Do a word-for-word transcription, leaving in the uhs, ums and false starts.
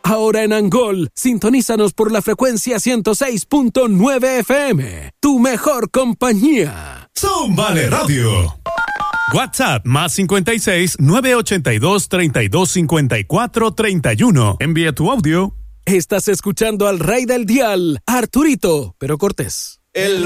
Ahora en Angol, sintonízanos por la frecuencia ciento seis punto nueve F M. Tu mejor compañía. Zúmbale Radio. WhatsApp más cincuenta y seis, nueve ochenta y dos, treinta y dos, cincuenta y cuatro, treinta y uno. Envía tu audio. Estás escuchando al rey del dial, Arturito, pero Cortés. El